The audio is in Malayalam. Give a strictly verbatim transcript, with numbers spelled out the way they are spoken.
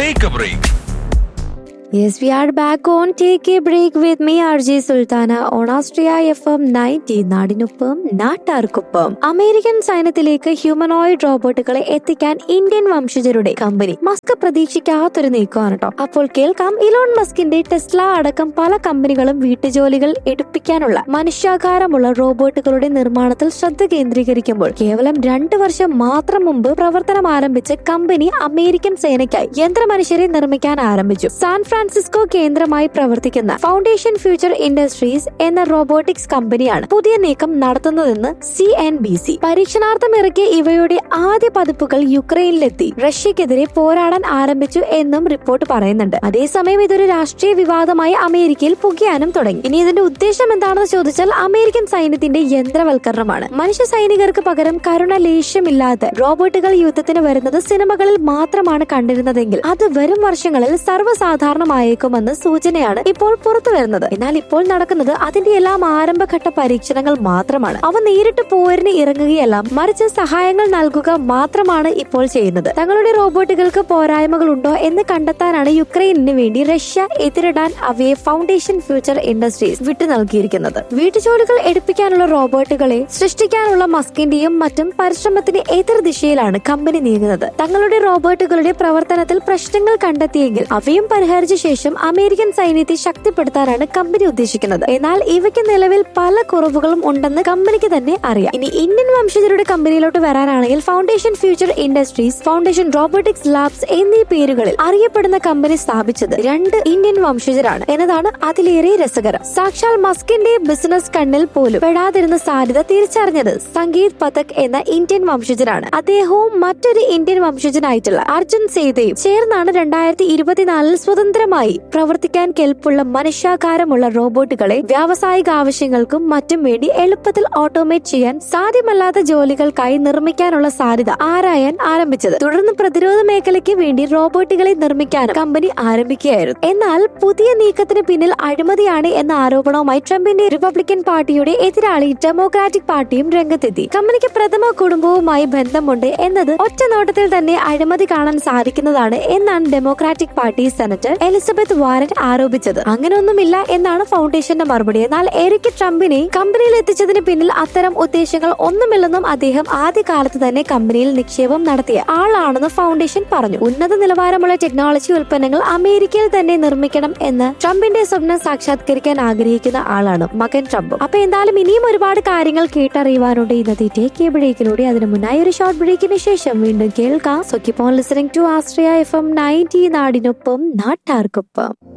Take a break. Yes, we are back on Take a Break with me, R J Sultana, on Austria F M ninety. നാടിനൊപ്പം നാട്ടാർക്കൊപ്പം. അമേരിക്കൻ സൈന്യത്തിലേക്ക് ഹ്യൂമനോയിഡ് റോബോട്ടുകളെ എത്തിക്കാൻ ഇന്ത്യൻ വംശജരുടെ കമ്പനി മസ്ക് പ്രതീക്ഷിക്കാത്തൊരു നീക്കമാണ് കേട്ടോ. അപ്പോൾ കേൾക്കാം, ഇലോൺ മസ്കിന്റെ ടെസ്ല അടക്കം പല കമ്പനികളും വീട്ടുജോലികൾ എടുപ്പിക്കാനുള്ള മനുഷ്യാകാരമുള്ള റോബോട്ടുകളുടെ നിർമ്മാണത്തിൽ ശ്രദ്ധ കേന്ദ്രീകരിക്കുമ്പോൾ കേവലം രണ്ടു വർഷം മാത്രം മുമ്പ് പ്രവർത്തനം ആരംഭിച്ച കമ്പനി അമേരിക്കൻ സേനയ്ക്കായി യന്ത്രമനുഷ്യരെ നിർമ്മിക്കാൻ ആരംഭിച്ചു. സാൻ ഫ്രാൻസിസ്കോ കേന്ദ്രമായി പ്രവർത്തിക്കുന്ന ഫൗണ്ടേഷൻ ഫ്യൂച്ചർ ഇൻഡസ്ട്രീസ് എന്ന റോബോട്ടിക്സ് കമ്പനിയാണ് പുതിയ നീക്കം നടത്തുന്നതെന്ന് സി എൻ ബി സി. പരീക്ഷണാർത്ഥം ഇറക്കിയ ഇവയുടെ ആദ്യ പതിപ്പുകൾ യുക്രൈനിലെത്തി റഷ്യക്കെതിരെ പോരാടാൻ ആരംഭിച്ചു എന്നും റിപ്പോർട്ട് പറയുന്നുണ്ട്. അതേസമയം ഇതൊരു രാഷ്ട്രീയ വിവാദമായി അമേരിക്കയിൽ പുകയാനും തുടങ്ങി. ഇനി ഇതിന്റെ ഉദ്ദേശം എന്താണെന്ന് ചോദിച്ചാൽ അമേരിക്കൻ സൈന്യത്തിന്റെ യന്ത്രവൽക്കരണമാണ്. മനുഷ്യ സൈനികർക്ക് പകരം കരുണ ലേശമില്ലാത്ത റോബോട്ടുകൾ യുദ്ധത്തിന് വരുന്നത് സിനിമകളിൽ മാത്രമാണ് കണ്ടിരുന്നതെങ്കിൽ അത് വരും വർഷങ്ങളിൽ സർവ്വസാധാരണ ായേക്കുമെന്ന് സൂചനയാണ് ഇപ്പോൾ പുറത്തു വരുന്നത്. എന്നാൽ ഇപ്പോൾ നടക്കുന്നത് അതിന്റെ എല്ലാം ആരംഭഘട്ട പരീക്ഷണങ്ങൾ മാത്രമാണ്. അവ നേരിട്ട് പോരിന് ഇറങ്ങുകയല്ല, മറിച്ച് സഹായങ്ങൾ നൽകുക മാത്രമാണ് ഇപ്പോൾ ചെയ്യുന്നത്. തങ്ങളുടെ റോബോട്ടുകൾക്ക് പോരായ്മകൾ ഉണ്ടോ എന്ന് കണ്ടെത്താനാണ് യുക്രൈനിന് വേണ്ടി റഷ്യ എതിരിടാൻ അവയെ ഫൗണ്ടേഷൻ ഫ്യൂച്ചർ ഇൻഡസ്ട്രീസ് വിട്ടു നൽകിയിരിക്കുന്നത്. വീട്ടുജോലികൾ എടുപ്പിക്കാനുള്ള റോബോട്ടുകളെ സൃഷ്ടിക്കാനുള്ള മസ്കിന്റെയും മറ്റും പരിശ്രമത്തിന് എതിർ ദിശയിലാണ് കമ്പനി നീങ്ങുന്നത്. തങ്ങളുടെ റോബോട്ടുകളുടെ പ്രവർത്തനത്തിൽ പ്രശ്നങ്ങൾ കണ്ടെത്തിയെങ്കിൽ അവയും പരിഹരിച്ച ശേഷം അമേരിക്കൻ സൈന്യത്തെ ശക്തിപ്പെടുത്താനാണ് കമ്പനി ഉദ്ദേശിക്കുന്നത്. എന്നാൽ ഇവയ്ക്ക് നിലവിൽ പല കുറവുകളും ഉണ്ടെന്ന് കമ്പനിക്ക് തന്നെ അറിയാം. ഇനി ഇന്ത്യൻ വംശജരുടെ കമ്പനിയിലോട്ട് വരാനാണെങ്കിൽ foundation future industries, foundation robotics labs എന്നീ പേരുകളിൽ അറിയപ്പെടുന്ന കമ്പനി സ്ഥാപിച്ചത് രണ്ട് ഇന്ത്യൻ വംശജരാണ് എന്നതാണ് അതിലേറെ രസകരം. സാക്ഷാൽ മസ്കിന്റെ ബിസിനസ് കണ്ണിൽ പോലും പെടാതിരുന്ന സാധ്യത തിരിച്ചറിഞ്ഞത് സംഗീത് പഥക് എന്ന ഇന്ത്യൻ വംശജനാണ്. അദ്ദേഹവും മറ്റൊരു ഇന്ത്യൻ വംശജനായിട്ടുള്ള അർജുൻ സേതയും ചേർന്നാണ് രണ്ടായിരത്തി ഇരുപത്തിനാലിൽ സ്വതന്ത്രമായി പ്രവർത്തിക്കാൻ കെൽപ്പുള്ള മനുഷ്യാകാരമുള്ള റോബോട്ടുകളെ വ്യാവസായിക ആവശ്യങ്ങൾക്കും മറ്റും വേണ്ടി എളുപ്പത്തിൽ ഓട്ടോമേറ്റ് ചെയ്യാൻ സാധ്യമല്ലാത്ത ജോലികൾക്കായി നിർമ്മിക്കാനുള്ള സാധ്യത ആരായാൻ ആരംഭിച്ചത്. തുടർന്ന് പ്രതിരോധ മേഖലയ്ക്ക് വേണ്ടി റോബോട്ടുകളെ നിർമ്മിക്കാനും കമ്പനി ആരംഭിക്കുകയായിരുന്നു. എന്നാൽ പുതിയ നീക്കത്തിന് പിന്നിൽ അഴിമതിയാണ് എന്ന ആരോപണവുമായി ട്രംപിന്റെ റിപ്പബ്ലിക്കൻ പാർട്ടിയുടെ എതിരാളി ഡെമോക്രാറ്റിക് പാർട്ടിയും രംഗത്തെത്തി. കമ്പനിക്ക് പ്രഥമ കുടുംബവുമായി ബന്ധമുണ്ട് എന്നത് ഒറ്റ നോട്ടത്തിൽ തന്നെ അഴിമതി കാണാൻ സാധിക്കുന്നതാണ് എന്നാണ് democratic party senator Elizabeth Warren ആരോപിച്ചത്. അങ്ങനെയൊന്നുമില്ല എന്നാണ് ഫൗണ്ടേഷന്റെ മറുപടി. എന്നാൽ എറിക് ട്രംപിനെ കമ്പനിയിൽ എത്തിച്ചതിന് പിന്നിൽ അത്തരം ഉദ്ദേശങ്ങൾ ഒന്നുമില്ലെന്നും അദ്ദേഹം ആദ്യകാലത്ത് തന്നെ കമ്പനിയിൽ നിക്ഷേപം നടത്തിയ ആളാണെന്ന് ഫൗണ്ടേഷൻ പറഞ്ഞു. ഉന്നത നിലവാരമുള്ള ടെക്നോളജി ഉൽപ്പന്നങ്ങൾ അമേരിക്കയിൽ തന്നെ നിർമ്മിക്കണം എന്ന് ട്രംപിന്റെ സ്വപ്നം സാക്ഷാത്കരിക്കാൻ ആഗ്രഹിക്കുന്ന ആളാണ് മകൻ ട്രംപ്. അപ്പൊ എന്തായാലും ഇനിയും ഒരുപാട് കാര്യങ്ങൾ കേട്ടറിയുവാനുണ്ട് ഇന്നത്തെ ടേക്ക് എ ബ്രേക്കിലൂടെ. അതിന് മുന്നായി ഒരു ഷോർട്ട് ബ്രേക്കിന് ശേഷം വീണ്ടും കേൾക്കാം. So keep on listening to Austria F M ninety, നാടിനൊപ്പം നാട്ടാർക്കൊപ്പം.